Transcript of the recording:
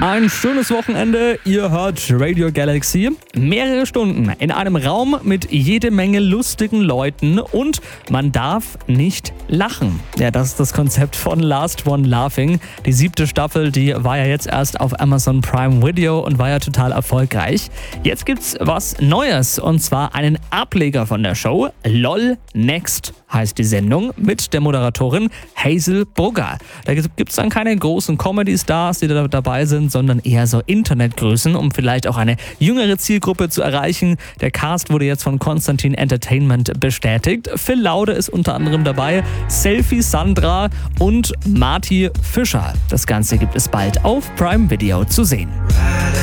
Ein schönes Wochenende, ihr hört Radio Galaxy. Mehrere Stunden in einem Raum mit jede Menge lustigen Leuten und man darf nicht lachen. Ja, das ist das Konzept von Last One Laughing. Die 7. Staffel, die war ja jetzt erst auf Amazon Prime Video und war ja total erfolgreich. Jetzt gibt's was Neues und zwar einen Ableger von der Show. LOL Next heißt die Sendung mit der Moderatorin Hazel Brugger. Da gibt's dann keine großen Comedy-Stars, die da dabei sind, sondern eher so Internetgrößen, um vielleicht auch eine jüngere Zielgruppe zu erreichen. Der Cast wurde jetzt von Konstantin Entertainment bestätigt. Phil Laude ist unter anderem dabei, Selfie Sandra und Marty Fischer. Das Ganze gibt es bald auf Prime Video zu sehen.